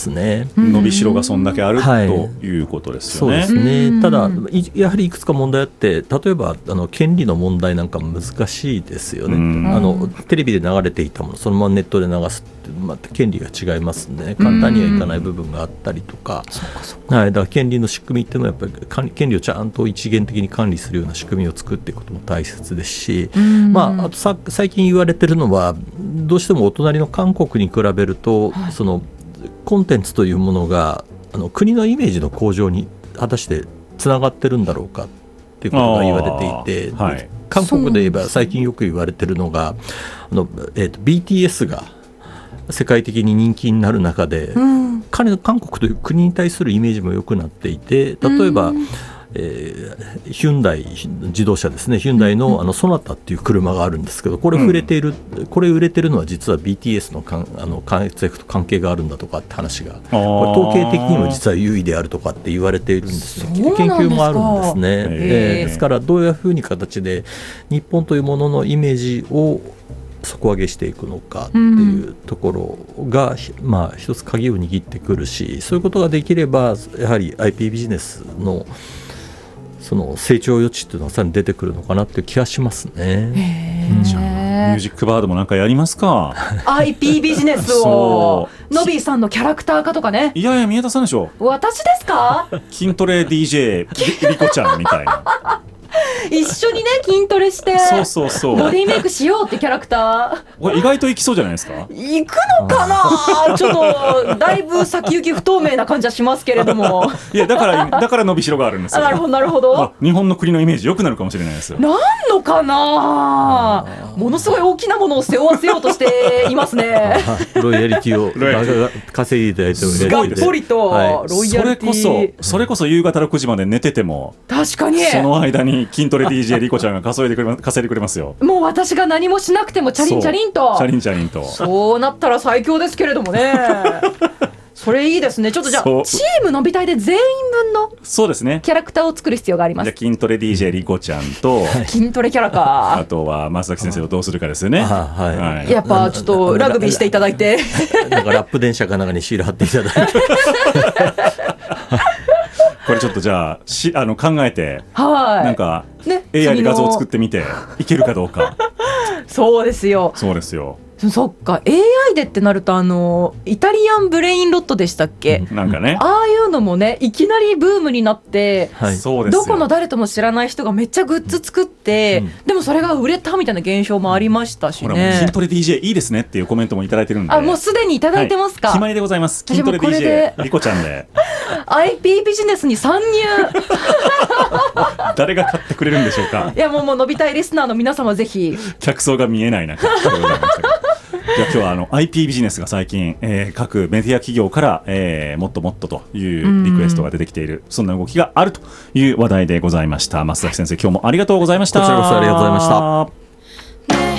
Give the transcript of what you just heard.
ますね。 伸びしろがそんだけある、 はい、 ということですよね。 そうですね。ただやはりいくつか問題あって、例えば権利の問題なんかも難しいですよね。テレビで流れていたものそのままネットで流すってまた権利が違いますね。簡単にはいかない部分があったりとか、はい、だから権利の仕組みっていうのはやっぱり権利をちゃんと一元的に管理するような仕組みを作っていくことも大切ですし、あと最近言われてるのはどうしてもお隣の韓国に比べると、そのコンテンツというものが国のイメージの向上に果たしてつながってるんだろうかっていうことが言われていて、はい、韓国で言えば最近よく言われてるのがBTS が世界的に人気になる中で、韓国という国に対するイメージも良くなっていて、例えば、ヒュンダイ自動車ですね、ヒュンダイのソナタっていう車があるんですけど、これ売れてるのは実は BTS の活躍と関係があるんだとかって話が、これ統計的にも実は優位であるとかって言われているんですね。研究もあるんですね。ですからどういうふうに形で日本というもののイメージを底上げしていくのかっていうところが、一つ鍵を握ってくるし、そういうことができればやはり IP ビジネスのその成長余地っていうのはさらに出てくるのかなっていう気がしますね。 じゃあミュージックバードもなんかやりますか。 IP ビジネスをノビーさんのキャラクター化とかね。 いやいや宮田さんでしょ。 私ですか。 筋トレ DJ リコちゃんみたいな一緒にね筋トレしてそうボディメイクしようってキャラクター、 これ意外といきそうじゃないですか。 行くのかな。ちょっとだいぶ先行き不透明な感じはしますけれどもいやだから伸びしろがあるんですよ。 なるほどなるほど。 日本の国のイメージ良くなるかもしれないですよ。 なんのかな。ものすごい大きなものを背負わせようとしていますねロイヤリティを稼いでいただいてがっぽりと、ロイヤリティ、 それこそ夕方6時まで寝てても確かにその間に筋トレ DJ リコちゃんが稼いでくれますよ。 もう私が何もしなくてもチャリンチャリンとそうなったら最強ですけれどもねそれいいですね。ちょっとじゃあチームのびたいで全員分のそうですねキャラクターを作る必要があります。 じゃあ筋トレ DJ リコちゃんと筋トレキャラかあとは増崎先生をどうするかですよね。 やっぱちょっとラグビーしていただいてなんかラップ電車かなんかにシール貼っていただいてこれちょっとじゃあ考えて、なんか、 ね、 AI で画像を作ってみていけるかどうかそうですよ。そっか AI でってなるとイタリアンブレインロットでしたっけ、 なんかね、 ああいうのもねいきなりブームになって、 そうですよ。 どこの誰とも知らない人がめっちゃグッズ作って、でもそれが売れたみたいな現象もありましたしね。 ほらもう筋トレ DJ いいですねっていうコメントもいただいてるんで、 もうすでにいただいてますか。 決まりでございます。筋トレ DJ リコちゃんで IP ビジネスに参入誰が買ってくれるんでしょうか。 いやもう伸びたいリスナーの皆様ぜひ客層が見えない中でございましたけどじゃあ今日はIP ビジネスが最近、各メディア企業から、もっともっとというリクエストが出てきている、そんな動きがあるという話題でございました。増崎先生今日もありがとうございました。 こちらこそありがとうございました。